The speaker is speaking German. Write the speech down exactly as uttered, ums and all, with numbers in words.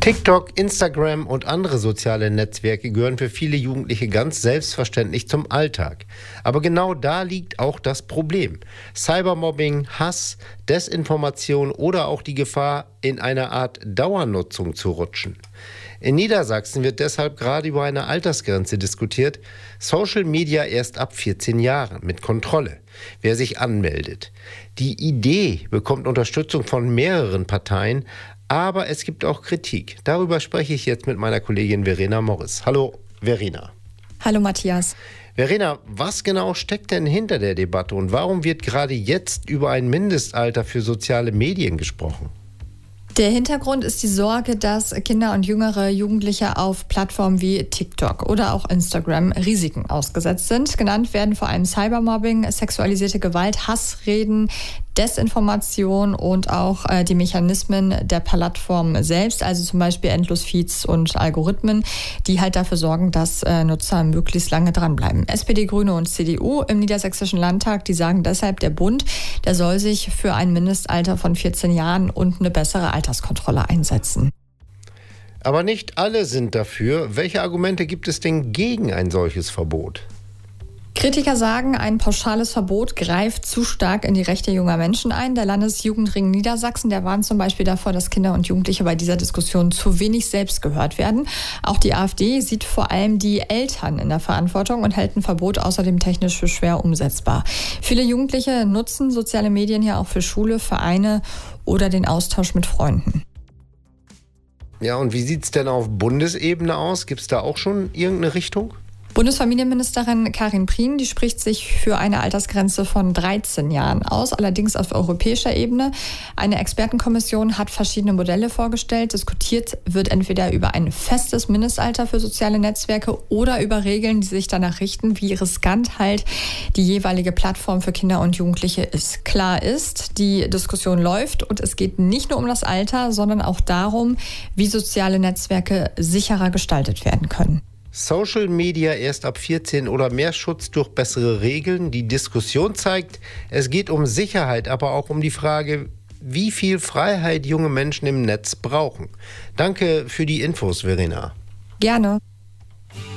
TikTok, Instagram und andere soziale Netzwerke gehören für viele Jugendliche ganz selbstverständlich zum Alltag. Aber genau da liegt auch das Problem. Cybermobbing, Hass, Desinformation oder auch die Gefahr, in eine Art Dauernutzung zu rutschen. In Niedersachsen wird deshalb gerade über eine Altersgrenze diskutiert. Social Media erst ab vierzehn Jahren mit Kontrolle, wer sich anmeldet. Die Idee bekommt Unterstützung von mehreren Parteien, aber es gibt auch Kritik. Darüber spreche ich jetzt mit meiner Kollegin Verena Morris. Hallo Verena. Hallo Matthias. Verena, was genau steckt denn hinter der Debatte und warum wird gerade jetzt über ein Mindestalter für soziale Medien gesprochen? Der Hintergrund ist die Sorge, dass Kinder und jüngere Jugendliche auf Plattformen wie TikTok oder auch Instagram Risiken ausgesetzt sind. Genannt werden vor allem Cybermobbing, sexualisierte Gewalt, Hassreden, Desinformation und auch äh, die Mechanismen der Plattform selbst, also zum Beispiel Endlosfeeds und Algorithmen, die halt dafür sorgen, dass äh, Nutzer möglichst lange dranbleiben. S P D, Grüne und C D U im Niedersächsischen Landtag, die sagen deshalb, der Bund, der soll sich für ein Mindestalter von vierzehn Jahren und eine bessere Alterskontrolle einsetzen. Aber nicht alle sind dafür. Welche Argumente gibt es denn gegen ein solches Verbot? Kritiker sagen, ein pauschales Verbot greift zu stark in die Rechte junger Menschen ein. Der Landesjugendring Niedersachsen, der warnt zum Beispiel davor, dass Kinder und Jugendliche bei dieser Diskussion zu wenig selbst gehört werden. Auch die AfD sieht vor allem die Eltern in der Verantwortung und hält ein Verbot außerdem technisch für schwer umsetzbar. Viele Jugendliche nutzen soziale Medien ja auch für Schule, Vereine oder den Austausch mit Freunden. Ja, und wie sieht es denn auf Bundesebene aus? Gibt es da auch schon irgendeine Richtung? Bundesfamilienministerin Karin Prien, die spricht sich für eine Altersgrenze von dreizehn Jahren aus, allerdings auf europäischer Ebene. Eine Expertenkommission hat verschiedene Modelle vorgestellt. Diskutiert wird entweder über ein festes Mindestalter für soziale Netzwerke oder über Regeln, die sich danach richten, wie riskant halt die jeweilige Plattform für Kinder und Jugendliche ist. Klar ist, die Diskussion läuft und es geht nicht nur um das Alter, sondern auch darum, wie soziale Netzwerke sicherer gestaltet werden können. Social Media erst ab vierzehn oder mehr Schutz durch bessere Regeln. Die Diskussion zeigt, es geht um Sicherheit, aber auch um die Frage, wie viel Freiheit junge Menschen im Netz brauchen. Danke für die Infos, Verena. Gerne.